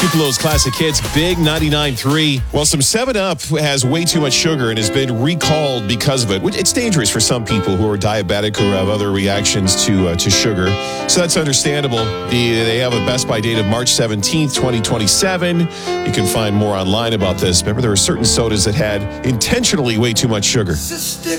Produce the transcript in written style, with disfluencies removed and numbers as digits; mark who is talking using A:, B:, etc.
A: Tupelo's classic hits, Big 99.3. Well, some 7-Up has way too much sugar and has been recalled because of it. It's dangerous for some people who are diabetic or have other reactions to sugar. So that's understandable. They have a Best By date of March 17th, 2027. You can find more online about this. Remember, there were certain sodas that had intentionally way too much sugar.